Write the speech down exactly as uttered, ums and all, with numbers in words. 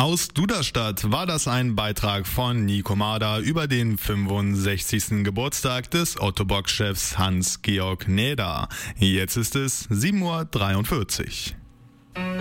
Aus Duderstadt war das ein Beitrag von Nico Mader über den fünfundsechzigsten Geburtstag des Ottobock-Chefs Hans-Georg Näder. Jetzt ist es sieben Uhr dreiundvierzig.